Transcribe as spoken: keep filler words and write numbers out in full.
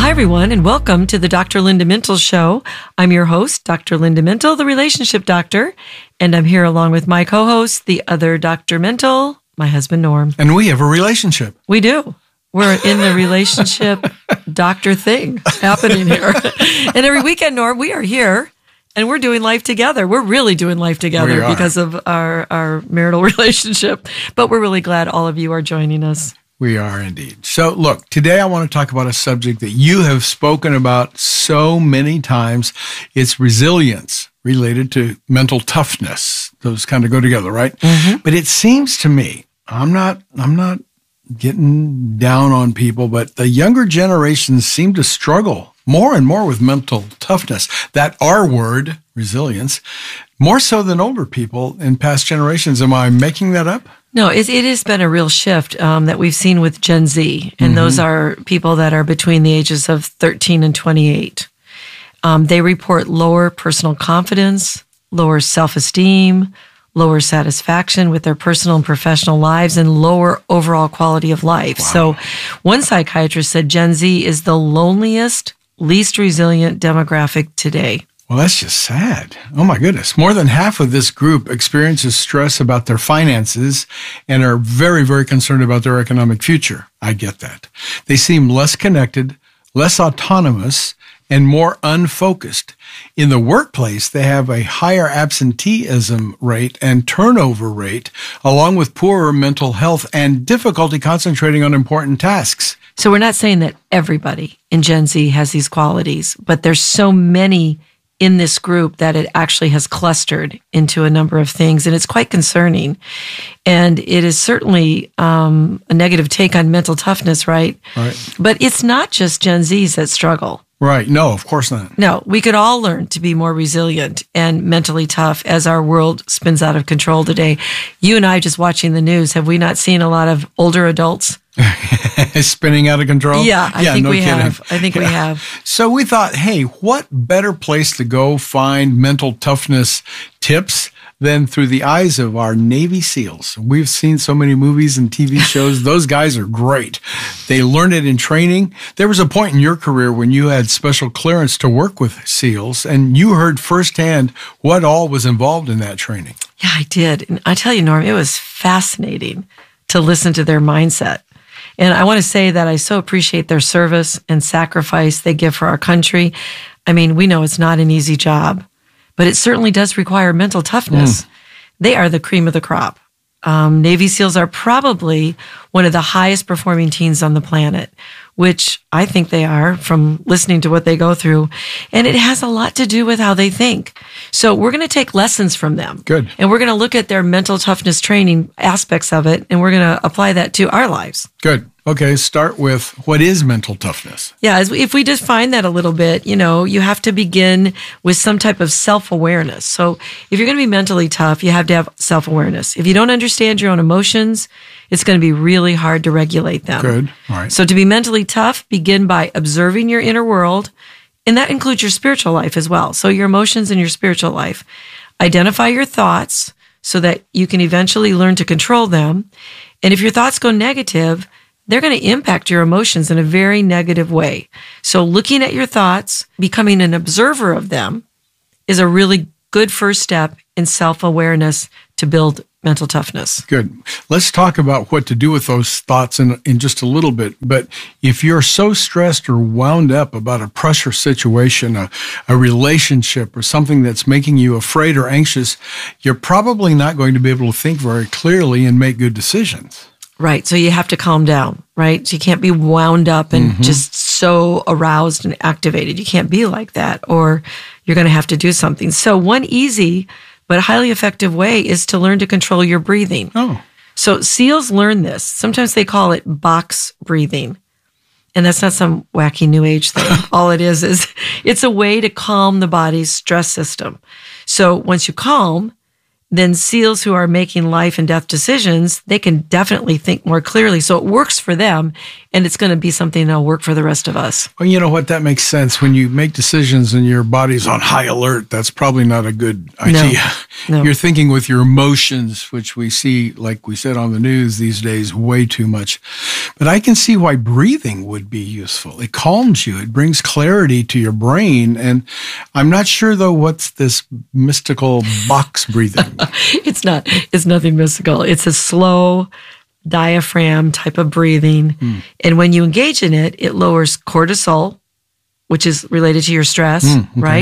Hi, everyone, and welcome to the Doctor Linda Mintle Show. I'm your host, Doctor Linda Mintle, the relationship doctor, and I'm here along with my co-host, the other Doctor Mintle, my husband, Norm. And we have a relationship. We do. We're in the relationship doctor thing happening here. And every weekend, Norm, we are here and we're doing life together. We're really doing life together because of our, our marital relationship. But we're really glad all of you are joining us. We are indeed. So look, today I want to talk about a subject that you have spoken about so many times. It's resilience related to mental toughness. Those kind of go together, right? Mm-hmm. But it seems to me, I'm not, I'm not getting down on people, but the younger generations seem to struggle more and more with mental toughness. That R word, resilience, more so than older people in past generations. Am I making that up? No, it, it has been a real shift um, that we've seen with Gen Z, and mm-hmm. those are people that are between the ages of thirteen and twenty-eight. Um, they report lower personal confidence, lower self-esteem, lower satisfaction with their personal and professional lives, and lower overall quality of life. Wow. So one psychiatrist said Gen Z is the loneliest, least resilient demographic today. Well, that's just sad. Oh, my goodness. More than half of this group experiences stress about their finances and are very, very concerned about their economic future. I get that. They seem less connected, less autonomous, and more unfocused. In the workplace, they have a higher absenteeism rate and turnover rate, along with poorer mental health and difficulty concentrating on important tasks. So we're not saying that everybody in Gen Z has these qualities, but there's so many in this group that it actually has clustered into a number of things, and it's quite concerning. And it is certainly um, a negative take on mental toughness, right? Right. But it's not just Gen Zs that struggle. Right. No, of course not. No, we could all learn to be more resilient and mentally tough as our world spins out of control today. You and I, just watching the news, have we not seen a lot of older adults spinning out of control? Yeah, I yeah, think no we kidding. have. I think yeah. we have. So we thought, hey, what better place to go find mental toughness tips than through the eyes of our Navy SEALs? We've seen so many movies and T V shows. Those guys are great. They learn it in training. There was a point in your career when you had special clearance to work with SEALs, and you heard firsthand what all was involved in that training. Yeah, I did. And I tell you, Norm, it was fascinating to listen to their mindset. And I want to say that I so appreciate their service and sacrifice they give for our country. I mean, we know it's not an easy job, but it certainly does require mental toughness. Mm. They are the cream of the crop. Um, Navy SEALs are probably one of the highest performing teams on the planet, which I think they are from listening to what they go through. And it has a lot to do with how they think. So we're going to take lessons from them. Good. And we're going to look at their mental toughness training aspects of it, and we're going to apply that to our lives. Good. Okay, start with what is mental toughness? Yeah, as we, if we define that a little bit, you know, you have to begin with some type of self-awareness. So if you're going to be mentally tough, you have to have self-awareness. If you don't understand your own emotions, it's going to be really hard to regulate them. Good. All right. So to be mentally tough, begin by observing your inner world, and that includes your spiritual life as well. So your emotions and your spiritual life. Identify your thoughts so that you can eventually learn to control them. And if your thoughts go negative, they're going to impact your emotions in a very negative way. So looking at your thoughts, becoming an observer of them, is a really good first step in self-awareness to build mental toughness. Good. Let's talk about what to do with those thoughts in, in just a little bit. But if you're so stressed or wound up about a pressure situation, a, a relationship, or something that's making you afraid or anxious, you're probably not going to be able to think very clearly and make good decisions. Right. So you have to calm down, right? So you can't be wound up and mm-hmm. just so aroused and activated. You can't be like that, or you're going to have to do something. So one easy but highly effective way is to learn to control your breathing. Oh. So SEALs learn this. Sometimes they call it box breathing. And that's not some wacky new age thing. All it is is it's a way to calm the body's stress system. So once you calm, then SEALs who are making life and death decisions, they can definitely think more clearly. So it works for them, and it's going to be something that'll work for the rest of us. Well, you know what? That makes sense. When you make decisions and your body's on high alert, that's probably not a good idea. No, no. You're thinking with your emotions, which we see, like we said on the news these days, way too much. But I can see why breathing would be useful. It calms you. It brings clarity to your brain. And I'm not sure, though, what's this mystical box breathing? It's not. It's nothing mystical. It's a slow diaphragm type of breathing. Mm. And when you engage in it, it lowers cortisol, which is related to your stress, mm, okay. right?